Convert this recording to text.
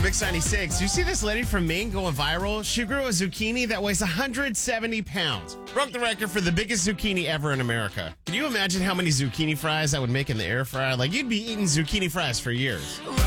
Mix 96. You see this lady from Maine going viral? She grew a zucchini that weighs 170 pounds. Broke the record for the biggest zucchini ever in America. Can you imagine how many zucchini fries that would make in the air fryer? Like, you'd be eating zucchini fries for years.